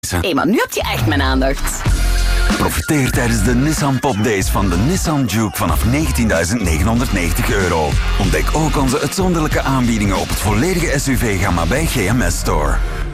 Hé, maar nu heb je echt mijn aandacht. Profiteer tijdens de Nissan Pop Days van de Nissan Juke vanaf €19.990. Ontdek ook onze uitzonderlijke aanbiedingen op het volledige SUV-gamma bij GMS Store.